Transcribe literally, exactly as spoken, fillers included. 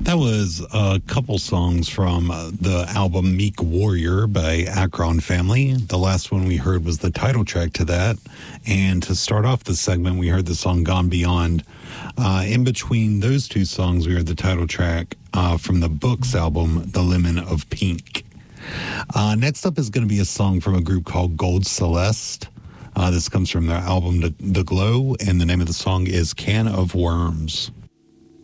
That was a couple songs from uh, the album Meek Warrior by Akron Family. The last one we heard was the title track to that. And to start off the segment, we heard the song Gone Beyond. Uh, in between those two songs, we heard the title track uh, from the Books album, The Lemon of Pink. Uh, next up is going to be a song from a group called Gold Celeste. Uh, this comes from their album The, the Glow, and the name of the song is Can of Worms.